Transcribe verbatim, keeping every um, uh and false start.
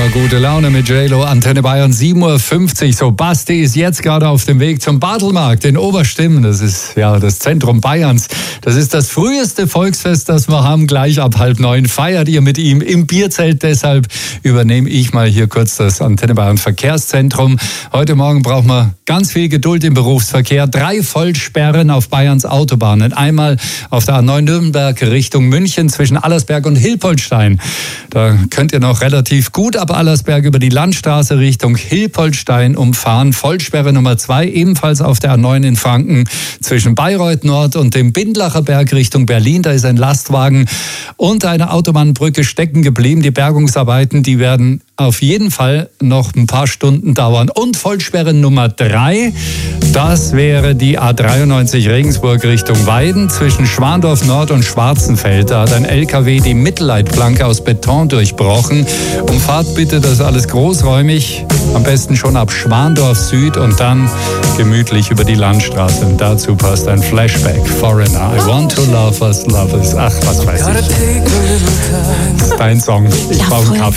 Wunderbar gute Laune mit J-Lo, Antenne Bayern, sieben Uhr fünfzig. So, Basti ist jetzt gerade auf dem Weg zum Bartelmarkt in Oberstimmen. Das ist ja das Zentrum Bayerns. Das ist das früheste Volksfest, das wir haben. Gleich ab halb neun feiert ihr mit ihm im Bierzelt. Deshalb übernehme ich mal hier kurz das Antenne Bayern Verkehrszentrum. Heute Morgen brauchen wir ganz viel Geduld im Berufsverkehr. Drei Vollsperren auf Bayerns Autobahnen. Einmal auf der A neun Nürnberg Richtung München zwischen Allersberg und Hilpoltstein. Da könnt ihr noch relativ gut ab Allersberg über die Landstraße Richtung Hilpoltstein umfahren. Vollsperre Nummer zwei, ebenfalls auf der A neun in Franken zwischen Bayreuth Nord und dem Bindlacher Berg Richtung Berlin. Da ist ein Lastwagen unter einer Autobahnbrücke stecken geblieben. Die Bergungsarbeiten, die werden auf jeden Fall noch ein paar Stunden dauern. Und Vollsperre Nummer drei, das wäre die A dreiundneunzig Regensburg Richtung Weiden zwischen Schwandorf Nord und Schwarzenfeld. Da hat ein L K W die Mittelleitplanke aus Beton durchbrochen. Umfahrt bitte das alles großräumig, am besten schon ab Schwandorf Süd und dann gemütlich über die Landstraße. Und dazu passt ein Flashback. Foreigner, I want to love us, love us. Ach, was weiß ich. Das ist dein Song. Ich brauche einen Kaffee.